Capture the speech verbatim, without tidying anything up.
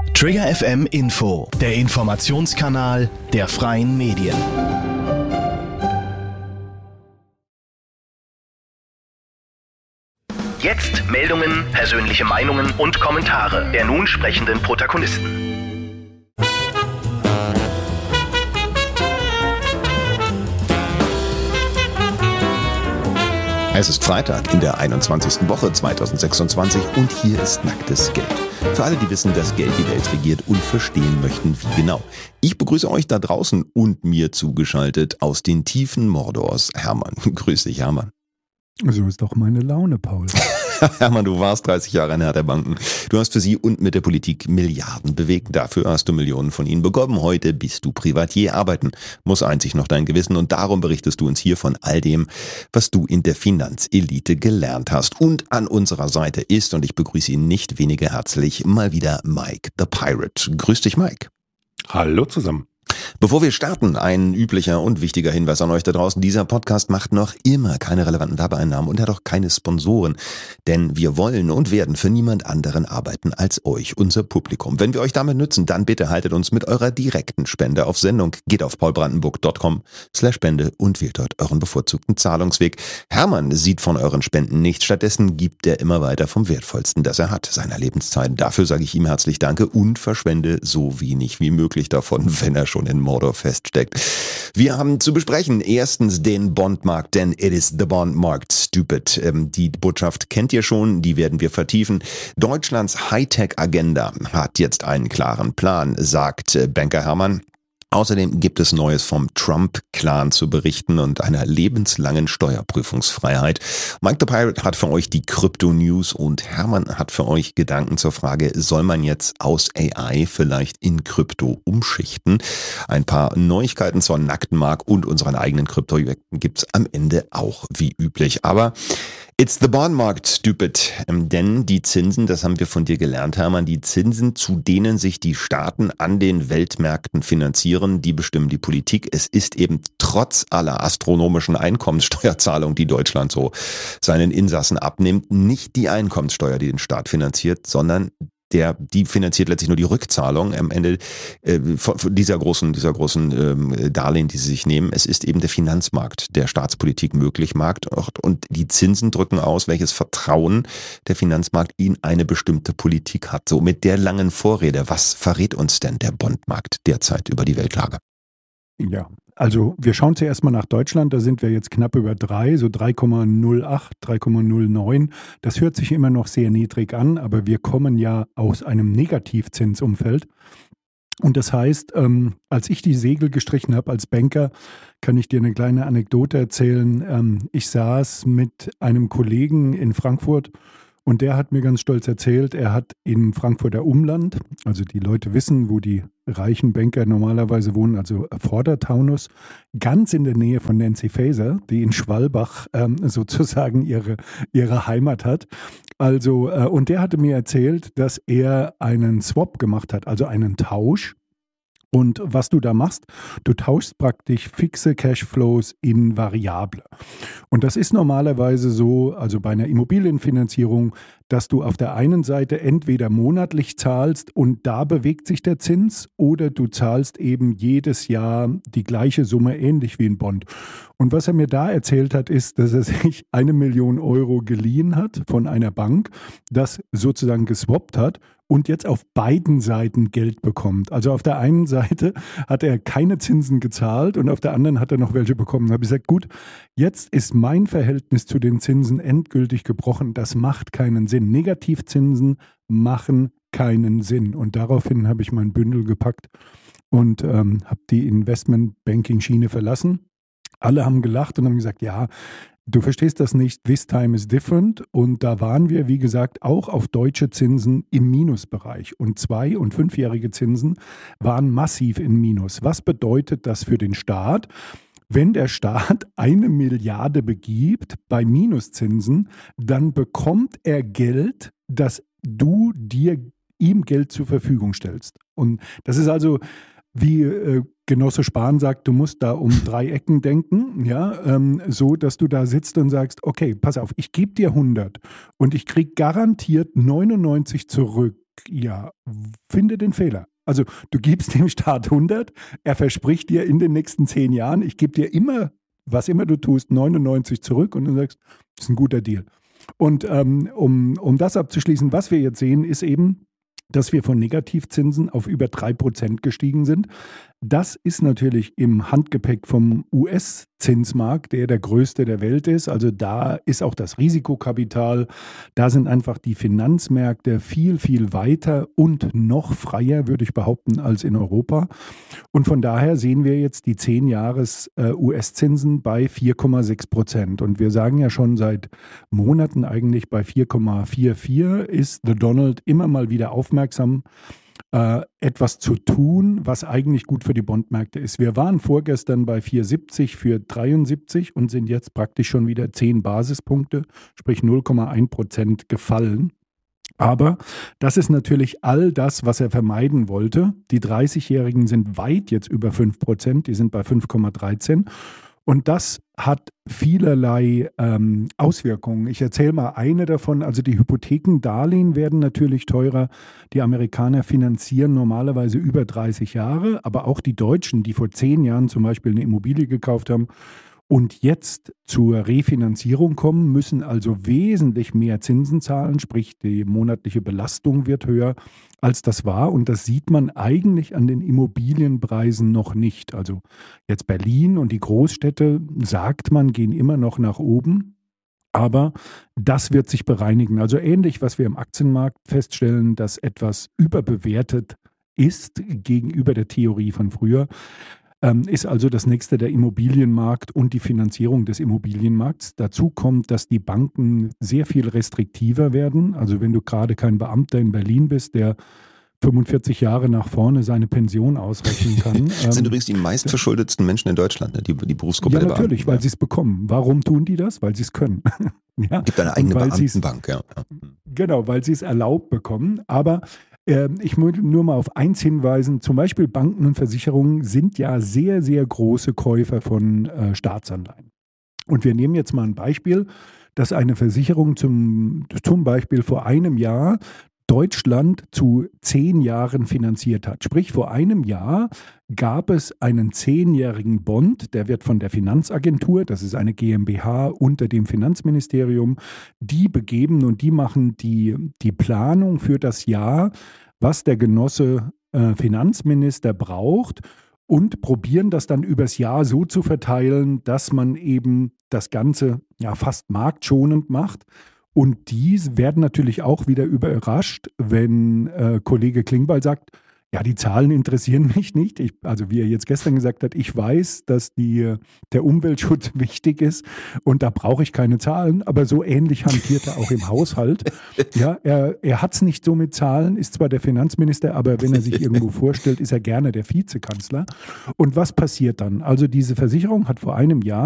Trigger F M Info, der Informationskanal der freien Medien. Jetzt Meldungen, persönliche Meinungen und Kommentare der nun sprechenden Protagonisten. Es ist Freitag in der einundzwanzigsten Woche zweitausendsechsundzwanzig und hier ist nacktes Geld. Für alle, die wissen, dass Geld die Welt regiert und verstehen möchten, wie genau. Ich begrüße euch da draußen und mir zugeschaltet aus den Tiefen Mordors, Hermann. Grüß dich, Hermann. So ist doch meine Laune, Paul. Hermann, du warst dreißig Jahre ein Herr der Banken. Du hast für sie und mit der Politik Milliarden bewegt. Dafür hast du Millionen von ihnen bekommen. Heute bist du Privatier. Arbeiten muss einzig noch dein Gewissen. Und darum berichtest du uns hier von all dem, was du in der Finanzelite gelernt hast. Und an unserer Seite ist, und ich begrüße ihn nicht weniger herzlich, mal wieder Mike the Pirate. Grüß dich, Mike. Hallo zusammen. Bevor wir starten, ein üblicher und wichtiger Hinweis an euch da draußen. Dieser Podcast macht noch immer keine relevanten Werbeeinnahmen und hat auch keine Sponsoren. Denn wir wollen und werden für niemand anderen arbeiten als euch, unser Publikum. Wenn wir euch damit nützen, dann bitte haltet uns mit eurer direkten Spende auf Sendung. Geht auf paulbrandenburg punkt com slash spende und wählt dort euren bevorzugten Zahlungsweg. Hermann sieht von euren Spenden nichts. Stattdessen gibt er immer weiter vom Wertvollsten, das er hat, seiner Lebenszeit. Dafür sage ich ihm herzlich Danke und verschwende so wenig wie möglich davon, wenn er schon in Mordor feststeckt. Wir haben zu besprechen erstens den Bondmarkt, denn it is the bond market stupid. Ähm, die Botschaft kennt ihr schon, die werden wir vertiefen. Deutschlands Hightech-Agenda hat jetzt einen klaren Plan, sagt äh, Banker Hermann. Außerdem gibt es Neues vom Trump-Clan zu berichten und einer lebenslangen Steuerprüfungsfreiheit. Mike the Pirate hat für euch die Krypto-News und Hermann hat für euch Gedanken zur Frage, soll man jetzt aus A I vielleicht in Krypto umschichten? Ein paar Neuigkeiten zur nackten Mark und unseren eigenen Krypto-Projekten gibt's am Ende auch wie üblich. Aber it's the bond market, stupid. Denn die Zinsen, das haben wir von dir gelernt, Hermann, die Zinsen, zu denen sich die Staaten an den Weltmärkten finanzieren, die bestimmen die Politik. Es ist eben trotz aller astronomischen Einkommenssteuerzahlung, die Deutschland so seinen Insassen abnimmt, nicht die Einkommenssteuer, die den Staat finanziert, sondern der, die finanziert letztlich nur die Rückzahlung am Ende äh, von, von dieser großen, dieser großen ähm, Darlehen, die sie sich nehmen. Es ist eben der Finanzmarkt, der Staatspolitik möglich macht. Und die Zinsen drücken aus, welches Vertrauen der Finanzmarkt in eine bestimmte Politik hat. So mit der langen Vorrede, was verrät uns denn der Bondmarkt derzeit über die Weltlage? Ja, also wir schauen zuerst mal nach Deutschland, da sind wir jetzt knapp über drei, so drei Komma null acht, drei Komma null neun. Das hört sich immer noch sehr niedrig an, aber wir kommen ja aus einem Negativzinsumfeld. Und das heißt, ähm, als ich die Segel gestrichen habe als Banker, kann ich dir eine kleine Anekdote erzählen. Ähm, ich saß mit einem Kollegen in Frankfurt und der hat mir ganz stolz erzählt, er hat im Frankfurter Umland, also die Leute wissen, wo die reichen Banker normalerweise wohnen, also Vordertaunus, ganz in der Nähe von Nancy Faeser, die in Schwalbach ähm, sozusagen ihre, ihre Heimat hat. Also, äh, und der hatte mir erzählt, dass er einen Swap gemacht hat, also einen Tausch. Und was du da machst, du tauschst praktisch fixe Cashflows in variable. Und das ist normalerweise so, also bei einer Immobilienfinanzierung, dass du auf der einen Seite entweder monatlich zahlst und da bewegt sich der Zins oder du zahlst eben jedes Jahr die gleiche Summe, ähnlich wie ein Bond. Und was er mir da erzählt hat, ist, dass er sich eine Million Euro geliehen hat von einer Bank, das sozusagen geswappt hat und jetzt auf beiden Seiten Geld bekommt. Also auf der einen Seite hat er keine Zinsen gezahlt und auf der anderen hat er noch welche bekommen. Da habe ich gesagt, gut, jetzt ist mein Verhältnis zu den Zinsen endgültig gebrochen. Das macht keinen Sinn. Negativzinsen machen keinen Sinn. Und daraufhin habe ich mein Bündel gepackt und ähm, habe die Investmentbanking-Schiene verlassen. Alle haben gelacht und haben gesagt, ja, du verstehst das nicht, this time is different. Und da waren wir, wie gesagt, auch auf deutsche Zinsen im Minusbereich. Und zwei- und fünfjährige Zinsen waren massiv im Minus. Was bedeutet das für den Staat? Wenn der Staat eine Milliarde begibt bei Minuszinsen, dann bekommt er Geld, das du dir ihm Geld zur Verfügung stellst. Und das ist also, wie äh, Genosse Spahn sagt, du musst da um drei Ecken denken, ja, ähm, so, dass du da sitzt und sagst, okay, pass auf, ich gebe dir hundert und ich kriege garantiert neunundneunzig zurück, Ja, finde den Fehler. Also du gibst dem Staat hundert, er verspricht dir in den nächsten zehn Jahren, ich gebe dir immer, was immer du tust, neunundneunzig zurück und du sagst, das ist ein guter Deal. Und ähm, um, um das abzuschließen, was wir jetzt sehen, ist eben, dass wir von Negativzinsen auf über drei Prozent gestiegen sind. Das ist natürlich im Handgepäck vom U S-Zinsmarkt, der der größte der Welt ist. Also da ist auch das Risikokapital, da sind einfach die Finanzmärkte viel, viel weiter und noch freier, würde ich behaupten, als in Europa. Und von daher sehen wir jetzt die zehn Jahres U S-Zinsen bei vier Komma sechs Prozent. Und wir sagen ja schon seit Monaten eigentlich bei vier Komma vierundvierzig ist The Donald immer mal wieder aufmerksam, Äh, etwas zu tun, was eigentlich gut für die Bondmärkte ist. Wir waren vorgestern bei vier Komma siebzig für dreiundsiebzig und sind jetzt praktisch schon wieder zehn Basispunkte, sprich null Komma eins Prozent gefallen. Aber das ist natürlich all das, was er vermeiden wollte. Die dreißigjährigen sind weit jetzt über fünf Prozent, die sind bei fünf Komma dreizehn. Und das hat vielerlei ähm, Auswirkungen. Ich erzähle mal eine davon. Also die Hypothekendarlehen werden natürlich teurer. Die Amerikaner finanzieren normalerweise über dreißig Jahre, aber auch die Deutschen, die vor zehn Jahren zum Beispiel eine Immobilie gekauft haben und jetzt zur Refinanzierung kommen, müssen also wesentlich mehr Zinsen zahlen, sprich die monatliche Belastung wird höher, als das war. Und das sieht man eigentlich an den Immobilienpreisen noch nicht. Also jetzt Berlin und die Großstädte, sagt man, gehen immer noch nach oben. Aber das wird sich bereinigen. Also ähnlich, was wir im Aktienmarkt feststellen, dass etwas überbewertet ist gegenüber der Theorie von früher, ähm, ist also das nächste der Immobilienmarkt und die Finanzierung des Immobilienmarkts. Dazu kommt, dass die Banken sehr viel restriktiver werden. Also wenn du gerade kein Beamter in Berlin bist, der fünfundvierzig Jahre nach vorne seine Pension ausrechnen kann. Das sind ähm, übrigens die meistverschuldetsten Menschen in Deutschland, ne? die, die Berufsgruppe ja, der Beamten. natürlich, weil sie es bekommen. Warum tun die das? Weil sie es können. Ja? Gibt eine eigene weil Beamtenbank, ja. Genau, weil sie es erlaubt bekommen. Aber äh, ich muss nur mal auf eins hinweisen. Zum Beispiel Banken und Versicherungen sind ja sehr, sehr große Käufer von äh, Staatsanleihen. Und wir nehmen jetzt mal ein Beispiel, dass eine Versicherung zum, zum Beispiel vor einem Jahr Deutschland zu zehn Jahren finanziert hat. Sprich, vor einem Jahr gab es einen zehnjährigen Bond, der wird von der Finanzagentur, das ist eine GmbH unter dem Finanzministerium, die begeben und die machen die, die Planung für das Jahr, was der Genosse äh, Finanzminister braucht und probieren das dann übers Jahr so zu verteilen, dass man eben das Ganze ja fast marktschonend macht. Und die werden natürlich auch wieder überrascht, wenn äh, Kollege Klingbeil sagt, ja, die Zahlen interessieren mich nicht. Ich, also wie er jetzt gestern gesagt hat, ich weiß, dass die, der Umweltschutz wichtig ist und da brauche ich keine Zahlen, aber so ähnlich hantiert er auch im Haushalt. Ja, er, er hat es nicht so mit Zahlen, ist zwar der Finanzminister, aber wenn er sich irgendwo vorstellt, ist er gerne der Vizekanzler. Und was passiert dann? Also diese Versicherung hat vor einem Jahr